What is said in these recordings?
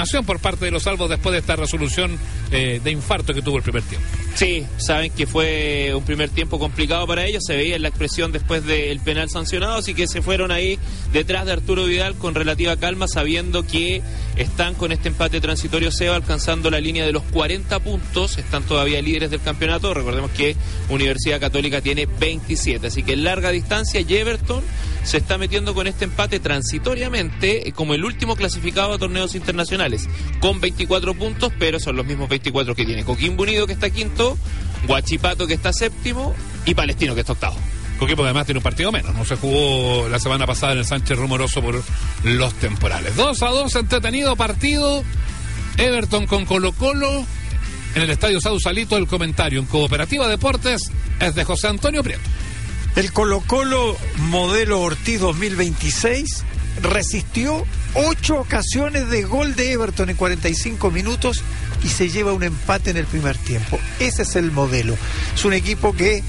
por parte de los salvos después de esta resolución de infarto que tuvo el primer tiempo. Sí, saben que fue un primer tiempo complicado para ellos, se veía en la expresión después del penal sancionado, así que se fueron ahí detrás de Arturo Vidal con relativa calma, sabiendo que están con este empate transitorio, Seba, alcanzando la línea de los 40 puntos, están todavía líderes del campeonato, recordemos que Universidad Católica tiene 27, así que en larga distancia y Everton se está metiendo con este empate transitoriamente como el último clasificado a torneos internacionales, con 24 puntos, pero son los mismos 24 que tiene Coquimbo Unido, que está quinto, Huachipato, que está séptimo, y Palestino, que está octavo. Coquimbo además tiene un partido menos, no se jugó la semana pasada en el Sánchez Rumoroso por los temporales. 2-2, entretenido partido, Everton con Colo-Colo en el Estadio Sausalito. El comentario en Cooperativa Deportes es de José Antonio Prieto. El Colo-Colo modelo Ortiz 2026 resistió 8 ocasiones de gol de Everton en 45 minutos y se lleva un empate en el primer tiempo. Ese es el modelo. Es un equipo que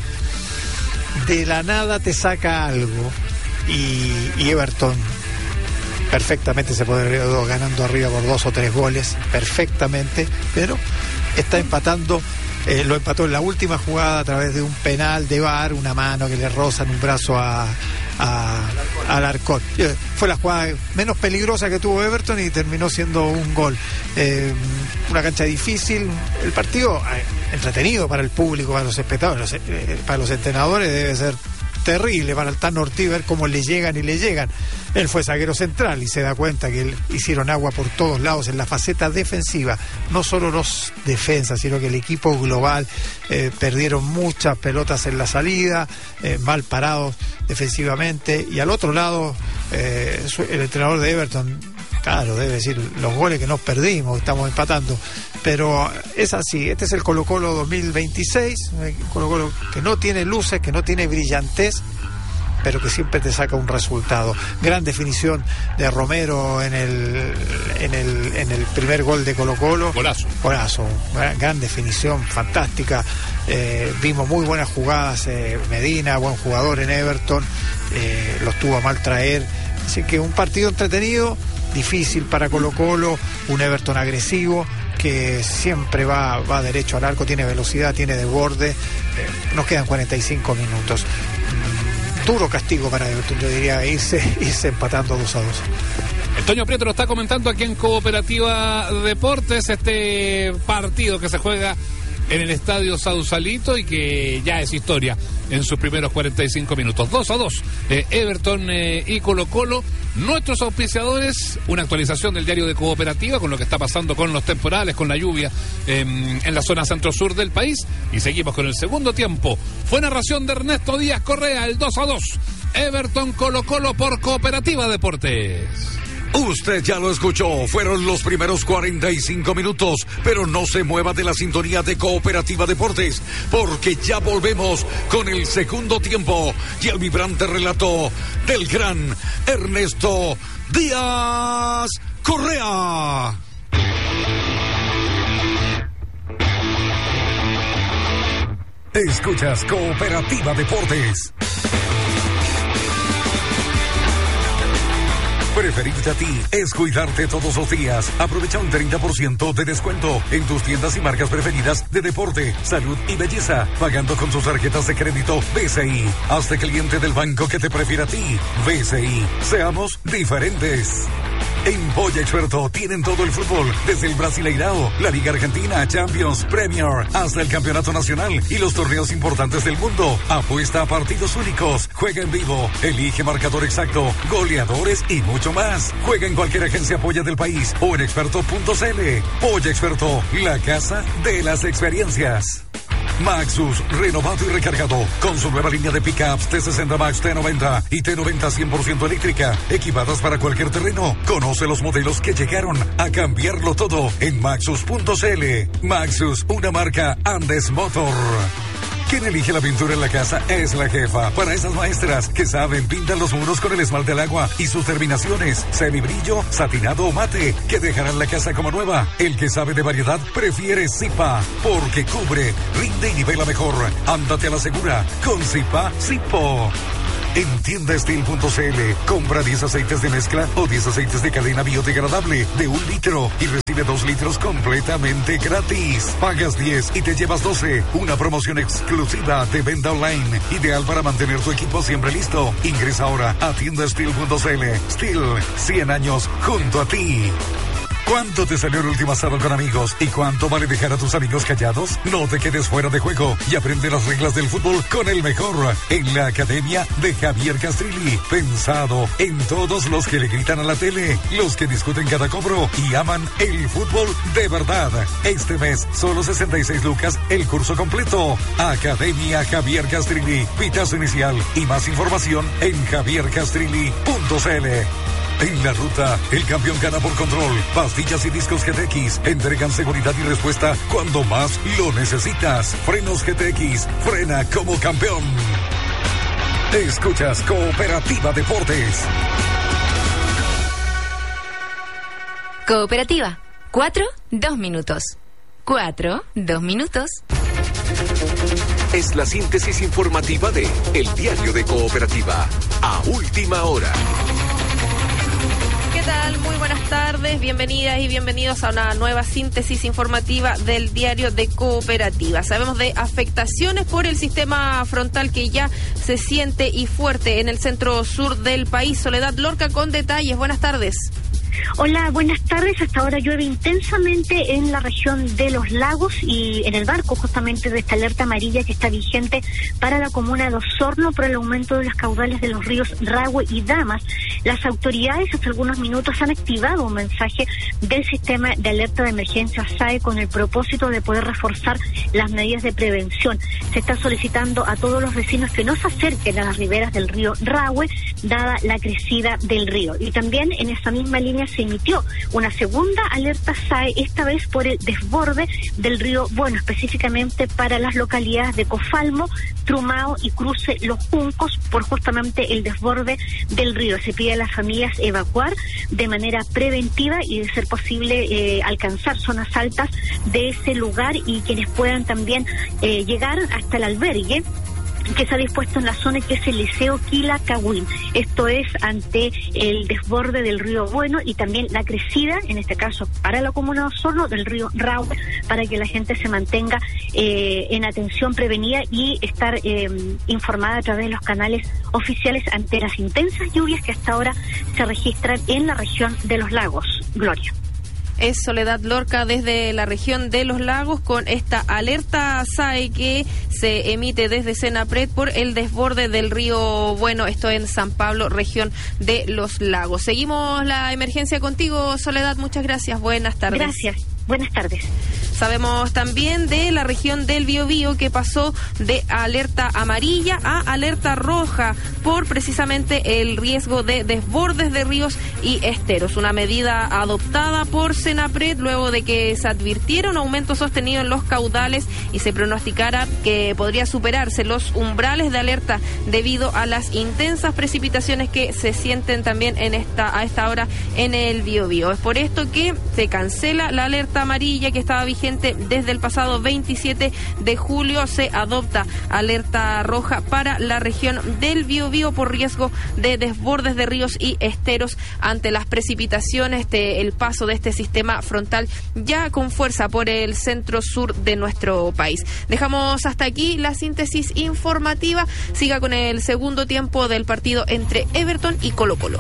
de la nada te saca algo y Everton perfectamente se puede ir ganando arriba por 2 o 3 goles, perfectamente, pero está empatando. Lo empató en la última jugada a través de un penal de VAR, una mano que le rozan un brazo al Alarcón. Fue la jugada menos peligrosa que tuvo Everton y terminó siendo un gol. Una cancha difícil, el partido entretenido para el público, para los espectadores, para los entrenadores debe ser terrible para el Tano Ortiz ver cómo le llegan y le llegan. Él fue zaguero central y se da cuenta que hicieron agua por todos lados en la faceta defensiva, no solo los defensas, sino que el equipo global perdieron muchas pelotas en la salida, mal parados defensivamente, y al otro lado el entrenador de Everton, claro, debe decir los goles que nos perdimos, estamos empatando, pero es así. Este es el Colo-Colo 2026, un Colo-Colo que no tiene luces, que no tiene brillantez, pero que siempre te saca un resultado. Gran definición de Romero en el primer gol de Colo-Colo. Golazo. Gran definición, fantástica. Vimos muy buenas jugadas. Medina, buen jugador en Everton, los tuvo a mal traer. Así que un partido entretenido, difícil para Colo-Colo, un Everton agresivo que siempre va derecho al arco, tiene velocidad, tiene desborde. Nos quedan 45 minutos. Duro castigo para Everton, yo diría, irse empatando 2-2. Antonio Prieto lo está comentando aquí en Cooperativa Deportes, este partido que se juega en el Estadio Sausalito y que ya es historia en sus primeros 45 minutos. 2-2, Everton y Colo-Colo. Nuestros auspiciadores, una actualización del diario de Cooperativa con lo que está pasando con los temporales, con la lluvia en la zona centro-sur del país. Y seguimos con el segundo tiempo. Fue narración de Ernesto Díaz Correa, el 2-2. Everton Colo-Colo por Cooperativa Deportes. Usted ya lo escuchó, fueron los primeros 45 minutos, pero no se mueva de la sintonía de Cooperativa Deportes, porque ya volvemos con el segundo tiempo y el vibrante relato del gran Ernesto Díaz Correa. Escuchas Cooperativa Deportes. Preferirte a ti es cuidarte todos los días. Aprovecha un 30% de descuento en tus tiendas y marcas preferidas de deporte, salud y belleza, pagando con tus tarjetas de crédito BCI. Hazte cliente del banco que te prefiere a ti. BCI. Seamos diferentes. En Polla Experto tienen todo el fútbol, desde el Brasileirao, la Liga Argentina, Champions, Premier, hasta el Campeonato Nacional y los torneos importantes del mundo. Apuesta a partidos únicos, juega en vivo, elige marcador exacto, goleadores y mucho más. Juega en cualquier agencia Polla del país o en experto.cl. Polla Experto, la casa de las experiencias. Maxus, renovado y recargado, con su nueva línea de pickups T60 Max, T90 y T90 100% eléctrica, equipadas para cualquier terreno. Conoce los modelos que llegaron a cambiarlo todo en Maxus.cl. Maxus, una marca Andes Motor. Quien elige la pintura en la casa es la jefa. Para esas maestras que saben, pintan los muros con el esmalte al agua y sus terminaciones, semibrillo, satinado o mate, que dejarán la casa como nueva. El que sabe de variedad prefiere Zipa, porque cubre, rinde y nivela mejor. Ándate a la segura con Zipa Zipo. En tiendastil.cl, compra 10 aceites de mezcla o 10 aceites de cadena biodegradable de 1 litro y recibe 2 litros completamente gratis. Pagas 10 y te llevas 12. Una promoción exclusiva de venta online, ideal para mantener tu equipo siempre listo. Ingresa ahora a tiendasteel.cl. Steel, 100 años junto a ti. ¿Cuánto te salió el último asado con amigos? ¿Y cuánto vale dejar a tus amigos callados? No te quedes fuera de juego y aprende las reglas del fútbol con el mejor en la Academia de Javier Castrilli. Pensado en todos los que le gritan a la tele, los que discuten cada cobro y aman el fútbol de verdad. Este mes, solo 66 lucas el curso completo. Academia Javier Castrilli. Pitazo inicial y más información en javiercastrilli.cl. En la ruta, el campeón gana por control. Pastillas y discos GTX entregan seguridad y respuesta cuando más lo necesitas. Frenos GTX, frena como campeón. Escuchas Cooperativa Deportes. Cooperativa, 4, 2 minutos. 4, 2 minutos. Es la síntesis informativa de El Diario de Cooperativa, a última hora. ¿Qué tal? Muy buenas tardes, bienvenidas y bienvenidos a una nueva síntesis informativa del Diario de Cooperativa. Sabemos de afectaciones por el sistema frontal que ya se siente y fuerte en el centro sur del país. Soledad Lorca con detalles. Buenas tardes. Hola, buenas tardes. Hasta ahora llueve intensamente en la región de Los Lagos y en el marco justamente de esta alerta amarilla que está vigente para la comuna de Osorno por el aumento de los caudales de los ríos Rahue y Damas. Las autoridades hace algunos minutos han activado un mensaje del sistema de alerta de emergencia SAE con el propósito de poder reforzar las medidas de prevención. Se está solicitando a todos los vecinos que no se acerquen a las riberas del río Rahue, dada la crecida del río. Y también en esa misma línea se emitió una segunda alerta SAE, esta vez por el desborde del río Bueno, específicamente para las localidades de Cofalmo, Trumao y Cruce Los Juncos, por justamente el desborde del río. Se pide a las familias evacuar de manera preventiva y, de ser posible, alcanzar zonas altas de ese lugar, y quienes puedan también llegar hasta el albergue que se ha dispuesto en la zona, que es el Liceo Quilacagüín. Esto es ante el desborde del río Bueno y también la crecida, en este caso para la comuna de Osorno, del río Rahue, para que la gente se mantenga en atención prevenida y estar informada a través de los canales oficiales ante las intensas lluvias que hasta ahora se registran en la región de Los Lagos. Gloria. Es Soledad Lorca desde la región de Los Lagos con esta alerta SAE que se emite desde Senapred por el desborde del río Bueno, esto en San Pablo, región de Los Lagos. Seguimos la emergencia contigo, Soledad, muchas gracias, buenas tardes. Gracias, buenas tardes. Sabemos también de la región del Biobío que pasó de alerta amarilla a alerta roja por precisamente el riesgo de desbordes de ríos y esteros. Una medida adoptada por Senapred luego de que se advirtiera un aumento sostenido en los caudales y se pronosticara que podría superarse los umbrales de alerta debido a las intensas precipitaciones que se sienten también a esta hora en el Biobío. Es por esto que se cancela la alerta amarilla que estaba vigente desde el pasado 27 de julio. Se adopta alerta roja para la región del Biobío por riesgo de desbordes de ríos y esteros ante las precipitaciones el paso de este sistema frontal ya con fuerza por el centro sur de nuestro país. Dejamos hasta aquí la síntesis informativa. Siga con el segundo tiempo del partido entre Everton y Colo-Colo.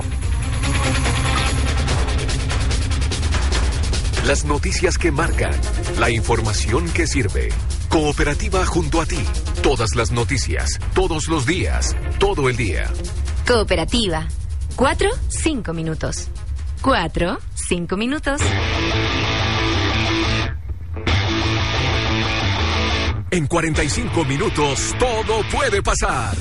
Las noticias que marcan, la información que sirve. Cooperativa junto a ti. Todas las noticias, todos los días, todo el día. Cooperativa, 4, 5 minutos. 4, 5 minutos. En 45 minutos todo puede pasar.